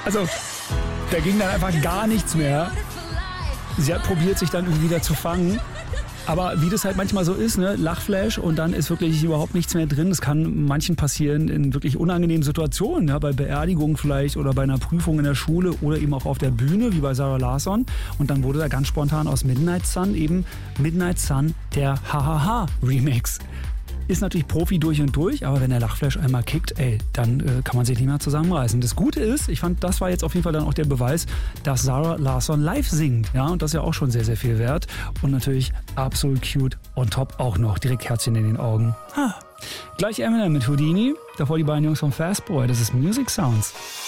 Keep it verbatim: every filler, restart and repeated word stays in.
Also, da ging dann einfach gar nichts mehr. Sie hat probiert, sich dann irgendwie wieder zu fangen. Aber wie das halt manchmal so ist, ne, Lachflash und dann ist wirklich überhaupt nichts mehr drin. Das kann manchen passieren in wirklich unangenehmen Situationen, ja, bei Beerdigungen vielleicht oder bei einer Prüfung in der Schule oder eben auch auf der Bühne, wie bei Zara Larsson. Und dann wurde da ganz spontan aus Midnight Sun eben Midnight Sun, der Ha-Ha-Ha-Remix. Ist natürlich Profi durch und durch, aber wenn der Lachflash einmal kickt, ey, dann äh, kann man sich nicht mehr zusammenreißen. Das Gute ist, ich fand, das war jetzt auf jeden Fall dann auch der Beweis, dass Zara Larsson live singt. Ja, und das ist ja auch schon sehr, sehr viel wert. Und natürlich absolut cute on top auch noch. Direkt Herzchen in den Augen. Ha. Gleich Eminem mit Houdini. Davor die beiden Jungs vom Fastboy. Das ist Music Sounds.